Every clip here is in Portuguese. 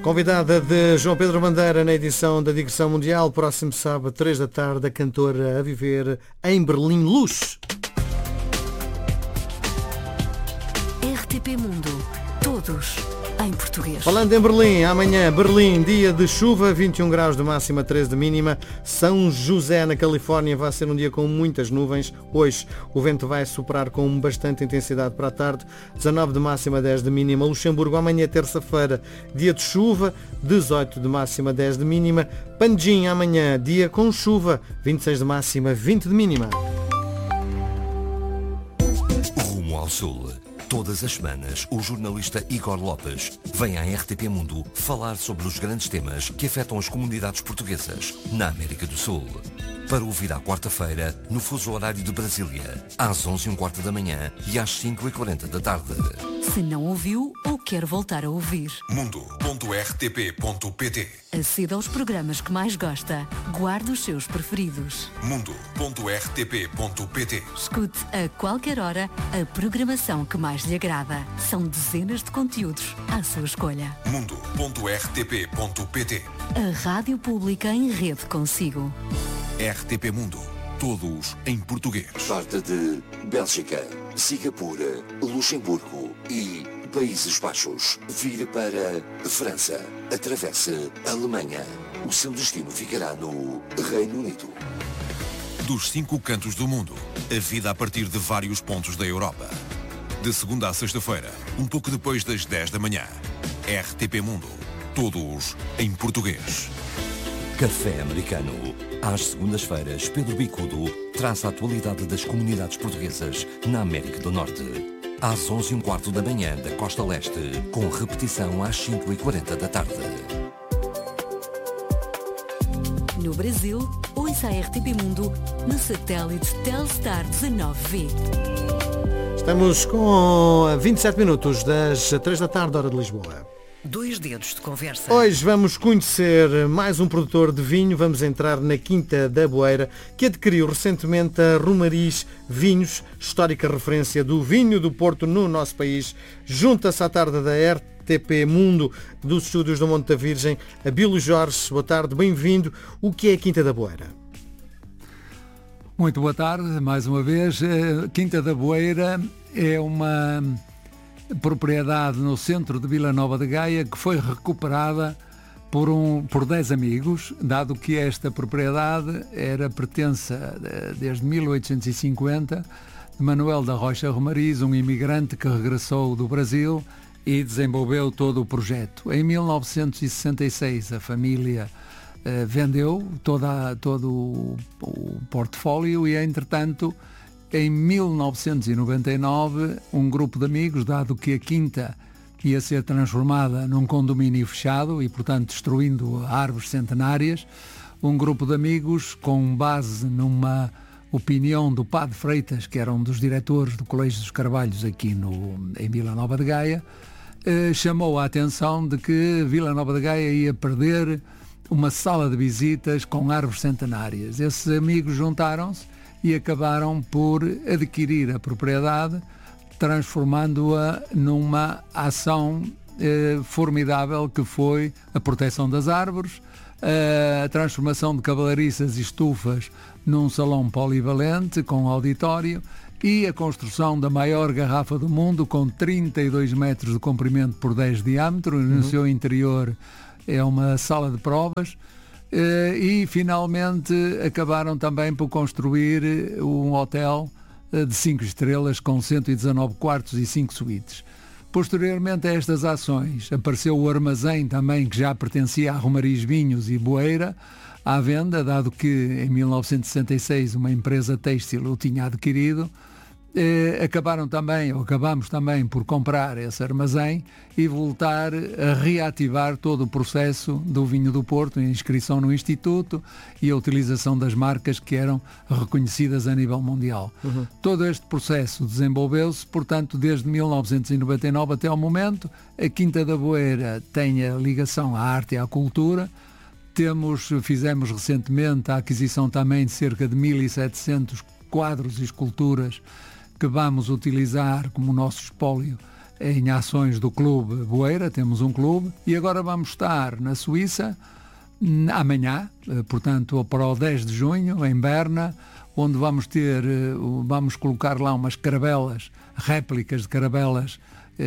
Convidada de João Pedro Bandeira na edição da Digressão Mundial, próximo sábado, 3 da tarde, a cantora a viver em Berlim. Luz. RTP Mundo. Todos em português. Falando em Berlim, amanhã, Berlim, dia de chuva, 21 graus de máxima, 13 de mínima. São José, na Califórnia, vai ser um dia com muitas nuvens. Hoje o vento vai soprar com bastante intensidade para a tarde, 19 de máxima, 10 de mínima. Luxemburgo, amanhã, terça-feira, dia de chuva, 18 de máxima, 10 de mínima. Panjim, amanhã, dia com chuva, 26 de máxima, 20 de mínima. Rumo ao Sul. Todas as semanas, o jornalista Igor Lopes vem à RTP Mundo falar sobre os grandes temas que afetam as comunidades portuguesas na América do Sul. Para ouvir à quarta-feira, no fuso horário de Brasília, às 11h15 da manhã e às 5h40 da tarde. Se não ouviu ou quer voltar a ouvir, mundo.rtp.pt. aceda aos programas que mais gosta. Guarde os seus preferidos. mundo.rtp.pt. Escute a qualquer hora a programação que mais lhe agrada. São dezenas de conteúdos à sua escolha. mundo.rtp.pt. A Rádio Pública em rede consigo. RTP Mundo. Todos em português. Parte de Bélgica, Singapura, Luxemburgo e Países Baixos. Vira para França. Atravessa a Alemanha. O seu destino ficará no Reino Unido. Dos 5 cantos do mundo, a vida a partir de vários pontos da Europa. De segunda a sexta-feira, um pouco depois das 10 da manhã. RTP Mundo. Todos em português. Café Americano. Às segundas-feiras, Pedro Bicudo traz a atualidade das comunidades portuguesas na América do Norte. Às 11h15 da manhã da Costa Leste, com repetição às 5h40 da tarde. No Brasil, ouça a RTP Mundo no satélite Telstar 19V. Estamos com 27 minutos das 3 da tarde, hora de Lisboa. 2 dedos de conversa. Hoje vamos conhecer mais um produtor de vinho. Vamos entrar na Quinta da Boeira, que adquiriu recentemente a Romariz Vinhos, histórica referência do vinho do Porto no nosso país. Junta-se à tarde da RTP Mundo dos estúdios do Monte da Virgem, Abílio Jorge. Boa tarde, bem-vindo. O que é a Quinta da Boeira? Muito boa tarde, mais uma vez. Quinta da Boeira é uma propriedade no centro de Vila Nova de Gaia que foi recuperada por 10 amigos, dado que esta propriedade pertença desde 1850 de Manuel da Rocha Romariz, um imigrante que regressou do Brasil e desenvolveu todo o projeto. Em 1966 a família vendeu todo o portfólio e, entretanto, em 1999, um grupo de amigos, dado que a quinta ia ser transformada num condomínio fechado e, portanto, destruindo árvores centenárias, um grupo de amigos, com base numa opinião do Padre Freitas, que era um dos diretores do Colégio dos Carvalhos aqui em Vila Nova de Gaia, chamou a atenção de que Vila Nova de Gaia ia perder uma sala de visitas com árvores centenárias. Esses amigos juntaram-se e acabaram por adquirir a propriedade, transformando-a numa ação formidável que foi a proteção das árvores, a transformação de cavalariças e estufas num salão polivalente com auditório e a construção da maior garrafa do mundo com 32 metros de comprimento por 10 de diâmetro. No seu interior é uma sala de provas. E finalmente acabaram também por construir um hotel de 5 estrelas com 119 quartos e 5 suítes. Posteriormente a estas ações apareceu o armazém também, que já pertencia a Romariz Vinhos e Boeira, à venda, dado que em 1966 uma empresa têxtil o tinha adquirido. Acabamos também por comprar esse armazém e voltar a reativar todo o processo do vinho do Porto, a inscrição no Instituto e a utilização das marcas que eram reconhecidas a nível mundial. Todo este processo desenvolveu-se, portanto, desde 1999 até ao momento. A Quinta da Boeira tem a ligação à arte e à cultura. Fizemos recentemente a aquisição também de cerca de 1.700 quadros e esculturas que vamos utilizar como nosso espólio em ações do Clube Boeira, temos um clube, e agora vamos estar na Suíça amanhã, portanto para o 10 de junho, em Berna, onde vamos colocar lá umas caravelas, réplicas de caravelas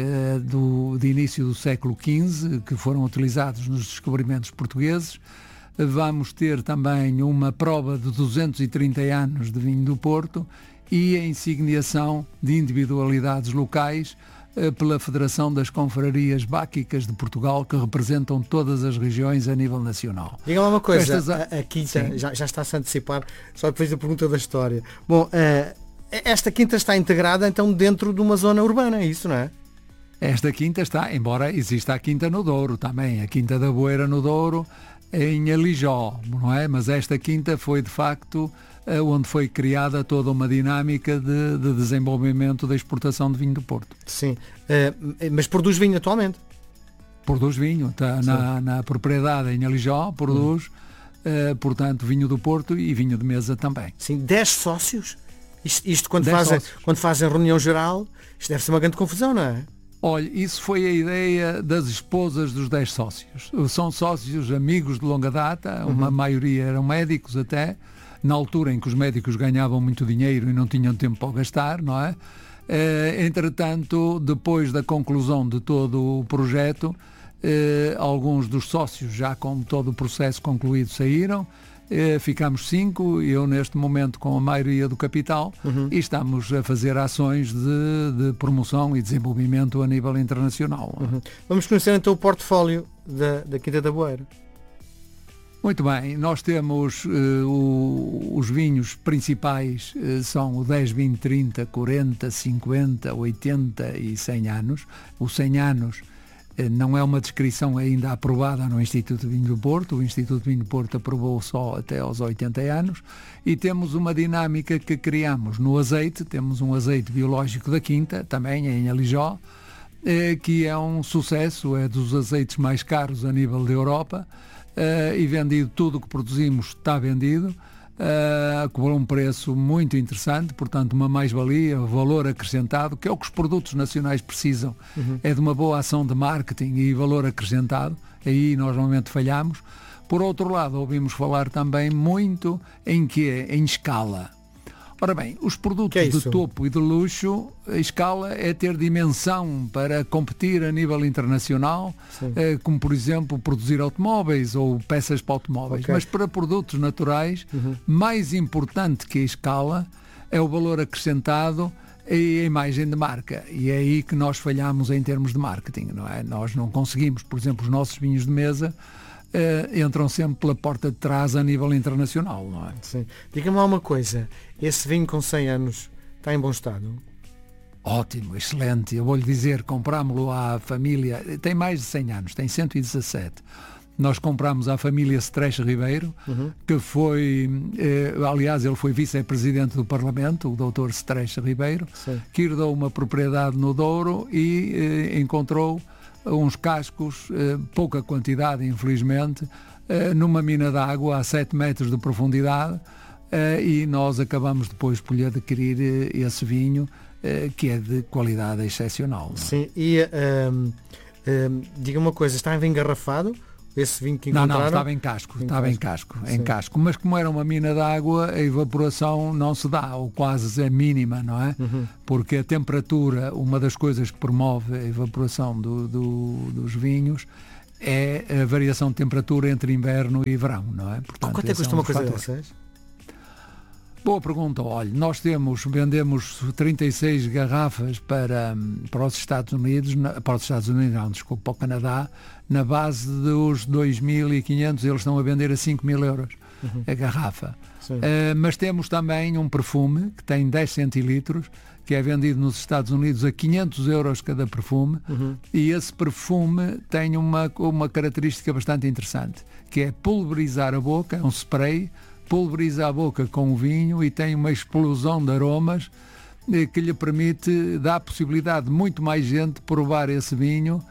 de início do século XV, que foram utilizados nos descobrimentos portugueses. Vamos ter também uma prova de 230 anos de vinho do Porto e a insigniação de individualidades locais pela Federação das Confrarias Báquicas de Portugal, que representam todas as regiões a nível nacional. Diga lá uma coisa, a quinta já está-se a antecipar, só depois da pergunta da história. Bom, esta quinta está integrada então dentro de uma zona urbana, é isso, não é? Esta quinta está, embora exista a quinta no Douro também, a Quinta da Boeira no Douro, em Alijó, não é? Mas esta quinta foi de facto onde foi criada toda uma dinâmica de desenvolvimento da exportação de vinho do Porto. Sim, mas produz vinho atualmente? Produz vinho, está na propriedade em Alijó, produz, portanto, vinho do Porto e vinho de mesa também. Sim, 10 sócios? Isto quando fazem reunião geral, isto deve ser uma grande confusão, não é? Olha, isso foi a ideia das esposas dos 10 sócios. São sócios amigos de longa data, uma maioria eram médicos até, na altura em que os médicos ganhavam muito dinheiro e não tinham tempo para gastar, não é? Entretanto, depois da conclusão de todo o projeto, alguns dos sócios, já com todo o processo concluído, saíram. Ficámos 5, eu neste momento com a maioria do capital, e estamos a fazer ações de promoção e desenvolvimento a nível internacional. Vamos conhecer então o portfólio da Quinta da Boeira. Muito bem, nós temos os vinhos principais, são o 10, 20, 30, 40, 50, 80 e 100 anos. Os 100 anos não é uma descrição ainda aprovada no Instituto de Vinho do Porto. O Instituto de Vinho do Porto aprovou só até aos 80 anos. E temos uma dinâmica que criamos no azeite. Temos um azeite biológico da Quinta, também em Alijó, que é um sucesso, é dos azeites mais caros a nível da Europa, e vendido, tudo o que produzimos está vendido, com um preço muito interessante, portanto uma mais-valia, valor acrescentado, que é o que os produtos nacionais precisam, é de uma boa ação de marketing e valor acrescentado, aí nós normalmente falhamos. Por outro lado, ouvimos falar também muito em escala. Ora bem, os produtos de topo e de luxo, a escala é ter dimensão para competir a nível internacional, como por exemplo produzir automóveis ou peças para automóveis. Mas para produtos naturais, mais importante que a escala é o valor acrescentado e a imagem de marca. E é aí que nós falhamos em termos de marketing, não é? Nós não conseguimos, por exemplo, os nossos vinhos de mesa entram sempre pela porta de trás a nível internacional, não é? Sim. Diga-me lá uma coisa, esse vinho com 100 anos está em bom estado? Ótimo, excelente. Eu vou-lhe dizer, comprámos-lo à família, tem mais de 100 anos, tem 117. Nós comprámos à família Streche Ribeiro, que foi, aliás, ele foi vice-presidente do Parlamento, o Dr. Streche Ribeiro, que herdou uma propriedade no Douro e encontrou uns cascos, pouca quantidade, infelizmente, numa mina d'água a 7 metros de profundidade, e nós acabamos depois por lhe adquirir esse vinho, que é de qualidade excepcional. Sim, e diga uma coisa, está engarrafado? Esse vinho que encontraram? Não, estava em casco, mas como era uma mina d'água, a evaporação não se dá, ou quase é mínima, não é? Porque a temperatura, uma das coisas que promove a evaporação dos vinhos é a variação de temperatura entre inverno e verão, não é? Portanto, quanto é que custa uma coisa dessas? Boa pergunta. Olha, nós vendemos 36 garrafas para os Estados Unidos, para o Canadá, na base dos 2.500, eles estão a vender a 5.000 euros a garrafa. Mas temos também um perfume que tem 10 centilitros, que é vendido nos Estados Unidos a 500 euros cada perfume, e esse perfume tem uma característica bastante interessante, que é pulverizar a boca, é um spray, pulveriza a boca com o vinho e tem uma explosão de aromas que lhe permite, dá a possibilidade de muito mais gente provar esse vinho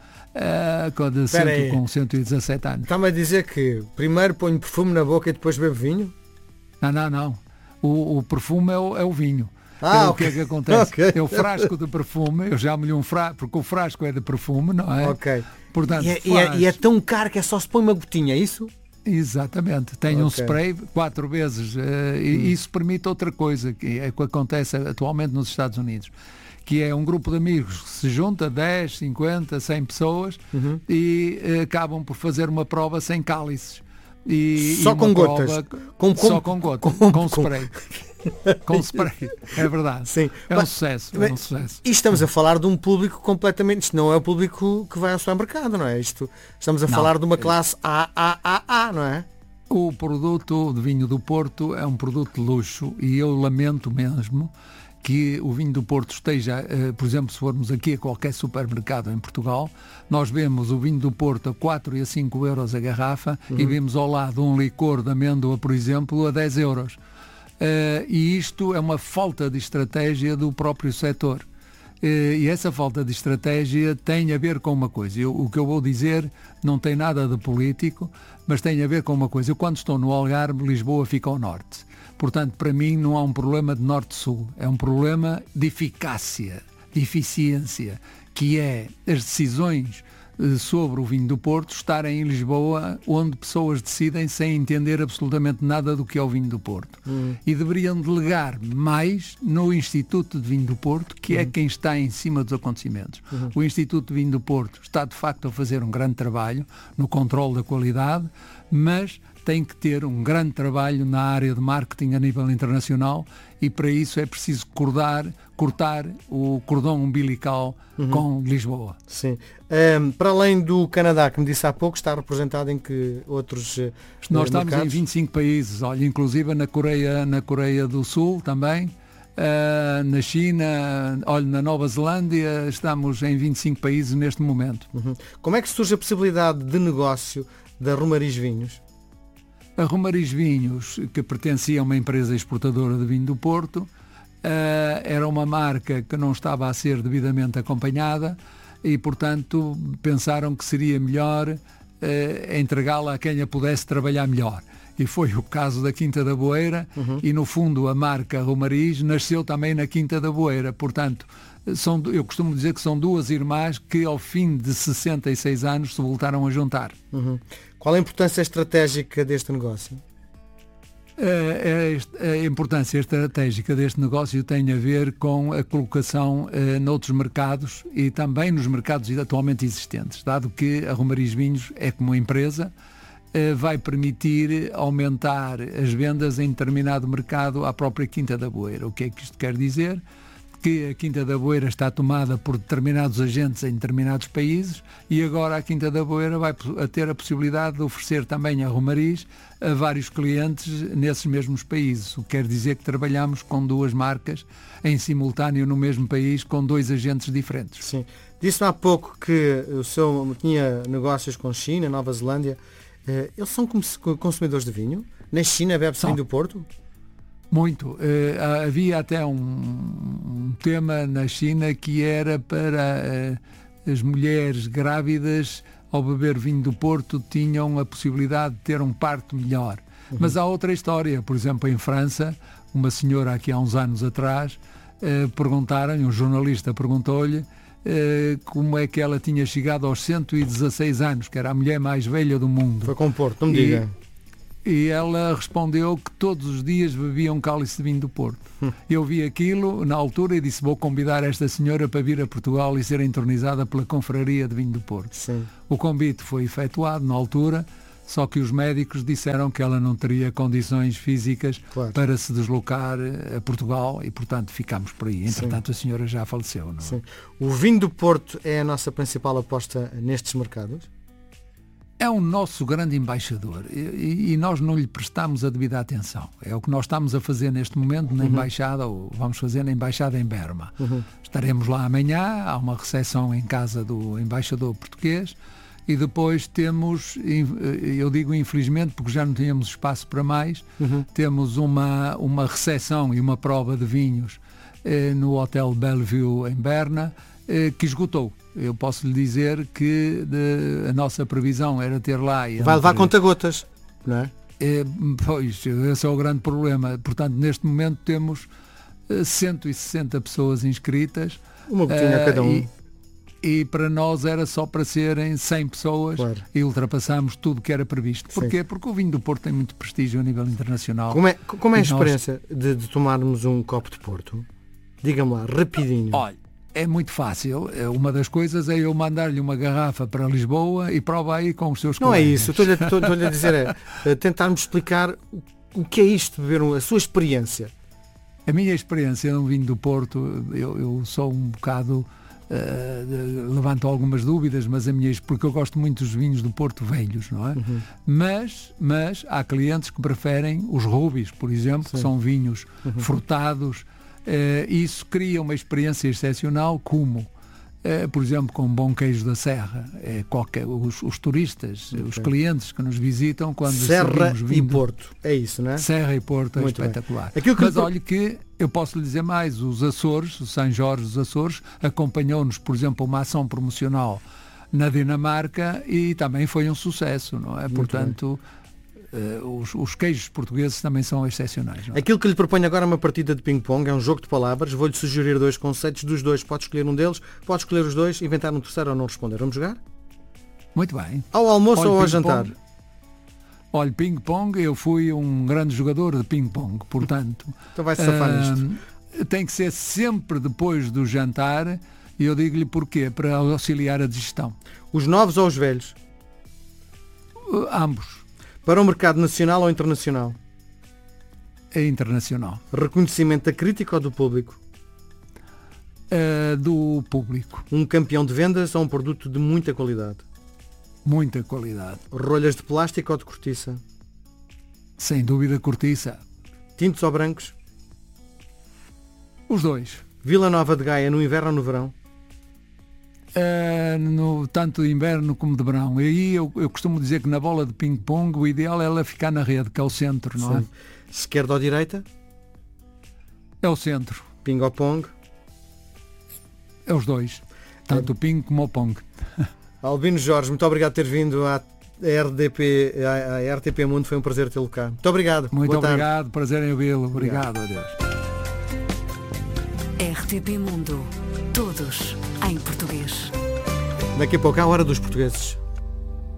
com 117 anos. Está-me a dizer que primeiro ponho perfume na boca e depois bebo vinho? Não. O perfume é o vinho. O que é que acontece? É o frasco de perfume, eu chamo-lhe um frasco, porque o frasco é de perfume, não é? Ok. Portanto, E é tão caro que é só se põe uma gotinha, é isso? Exatamente, tem um spray 4 vezes e isso permite outra coisa, que é o que acontece atualmente nos Estados Unidos, que é um grupo de amigos que se junta 10, 50, 100 pessoas e acabam por fazer uma prova sem cálices. Só com gotas? Só com gotas, com spray. Com spray, é verdade. Sim. É um sucesso. E estamos a falar de um público completamente... Isto não é o público que vai ao supermercado, não é? Estamos a falar de uma classe AAA, não é? O produto de vinho do Porto é um produto de luxo e eu lamento mesmo que o vinho do Porto esteja, por exemplo, se formos aqui a qualquer supermercado em Portugal, nós vemos o vinho do Porto a 4 e a 5 euros a garrafa e vemos ao lado um licor de amêndoa, por exemplo, a 10 euros. E isto é uma falta de estratégia do próprio setor. E essa falta de estratégia tem a ver com uma coisa. O que eu vou dizer não tem nada de político, mas tem a ver com uma coisa. Eu, quando estou no Algarve, Lisboa fica ao norte. Portanto, para mim não há um problema de norte-sul. É um problema de eficácia, de eficiência, que é as decisões sobre o vinho do Porto estarem em Lisboa, onde pessoas decidem sem entender absolutamente nada do que é o vinho do Porto. E deveriam delegar mais no Instituto de Vinho do Porto, que é quem está em cima dos acontecimentos. O Instituto de Vinho do Porto está de facto a fazer um grande trabalho no controle da qualidade, mas tem que ter um grande trabalho na área de marketing a nível internacional e para isso é preciso cortar o cordão umbilical com Lisboa. Sim. Para além do Canadá, que me disse há pouco, está representado em que outros Nós estamos mercados? em 25 países, olha, inclusive na Coreia do Sul também, na China, olha, na Nova Zelândia, estamos em 25 países neste momento. Como é que surge a possibilidade de negócio da Romariz Vinhos? A Romariz Vinhos, que pertencia a uma empresa exportadora de vinho do Porto, era uma marca que não estava a ser devidamente acompanhada e, portanto, pensaram que seria melhor entregá-la a quem a pudesse trabalhar melhor. E foi o caso da Quinta da Boeira e, no fundo, a marca Romariz nasceu também na Quinta da Boeira. Portanto, eu costumo dizer que são duas irmãs que, ao fim de 66 anos, se voltaram a juntar. Qual a importância estratégica deste negócio? A importância estratégica deste negócio tem a ver com a colocação noutros mercados e também nos mercados atualmente existentes, dado que a Romariz Vinhos é como empresa, vai permitir aumentar as vendas em determinado mercado à própria Quinta da Boeira. O que é que isto quer dizer? Que a Quinta da Boeira está tomada por determinados agentes em determinados países e agora a Quinta da Boeira vai ter a possibilidade de oferecer também a Romariz a vários clientes nesses mesmos países. O que quer dizer que trabalhamos com duas marcas em simultâneo no mesmo país com dois agentes diferentes. Sim. Disse-me há pouco que o seu tinha negócios com China, Nova Zelândia. Eles são consumidores de vinho? Na China bebe-se vinho do Porto? Muito. Havia até um tema na China que era para as mulheres grávidas, ao beber vinho do Porto, tinham a possibilidade de ter um parto melhor. Mas há outra história. Por exemplo, em França, uma senhora aqui há uns anos atrás, um jornalista perguntou-lhe como é que ela tinha chegado aos 116 anos, que era a mulher mais velha do mundo. Foi com Porto, não me diga. E ela respondeu que todos os dias bebia um cálice de vinho do Porto. Eu vi aquilo na altura e disse, vou convidar esta senhora para vir a Portugal e ser entronizada pela Confraria de Vinho do Porto. Sim. O convite foi efetuado na altura, só que os médicos disseram que ela não teria condições físicas para se deslocar a Portugal e, portanto, ficámos por aí. Entretanto, a senhora já faleceu. Não é? Sim. O vinho do Porto é a nossa principal aposta nestes mercados? É o nosso grande embaixador e nós não lhe prestamos a devida atenção. É o que nós estamos a fazer neste momento na Embaixada, ou vamos fazer na Embaixada em Berma. Estaremos lá amanhã, há uma recepção em casa do embaixador português e depois temos, eu digo infelizmente porque já não tínhamos espaço para mais, temos uma recepção e uma prova de vinhos no Hotel Bellevue em Berna, que esgotou. Eu posso lhe dizer que a nossa previsão era ter lá... Vai levar conta-gotas, não é? Pois, esse é o grande problema. Portanto, neste momento temos 160 pessoas inscritas. Uma gotinha a cada um. E para nós era só para serem 100 pessoas, claro. E ultrapassámos tudo que era previsto. Porquê? Porque o vinho do Porto tem muito prestígio a nível internacional. Como é a experiência de tomarmos um copo de Porto? Diga-me lá, rapidinho. Olha, é muito fácil. Uma das coisas é eu mandar-lhe uma garrafa para Lisboa e prova aí com os seus colegas. Não é isso, estou-lhe a dizer, tentar-me explicar o que é isto, beber a sua experiência. A minha experiência num vinho do Porto, eu sou um bocado... levanto algumas dúvidas, mas porque eu gosto muito dos vinhos do Porto velhos, não é? Uhum. Mas há clientes que preferem os Rubis, por exemplo, sim, que são vinhos frutados, e isso cria uma experiência excepcional, como por exemplo, com um bom queijo da Serra. Os turistas, okay, os clientes que nos visitam, quando Serra e Porto, é isso, não é? Serra e Porto é muito espetacular. Mas olha que eu posso lhe dizer mais, os Açores, o São Jorge dos Açores, acompanhou-nos, por exemplo, uma ação promocional na Dinamarca e também foi um sucesso, não é? Muito Portanto, os queijos portugueses também são excepcionais. Não é? Aquilo que lhe proponho agora é uma partida de ping-pong, é um jogo de palavras. Vou-lhe sugerir 2 conceitos, dos 2 pode escolher um deles, pode escolher os 2, inventar um terceiro ou não responder. Vamos jogar? Muito bem. Ao almoço ou ao jantar? Olha, ping-pong, eu fui um grande jogador de ping-pong, portanto... Então vai-se safar nisto. Tem que ser sempre depois do jantar, e eu digo-lhe porquê, para auxiliar a digestão. Os novos ou os velhos? Ambos. Para o mercado nacional ou internacional? É internacional. Reconhecimento da crítica ou do público? Do público. Um campeão de vendas ou um produto de muita qualidade? Muita qualidade. Rolhas de plástico ou de cortiça? Sem dúvida cortiça. Tintos ou brancos? Os 2. Vila Nova de Gaia no inverno ou no verão? Tanto de inverno como de verão. E aí eu costumo dizer que na bola de ping-pong o ideal é ela ficar na rede, que é o centro, não é? Esquerda ou direita? É o centro. Ping ou pong? É os 2. Tanto o ping como o pong. Albino Jorge, muito obrigado por ter vindo à RTP Mundo, foi um prazer tê-lo cá. Muito obrigado. Muito obrigado, prazer em ouvi-lo. Obrigado, adeus. RTP Mundo, todos em português. Daqui a pouco, à hora dos portugueses.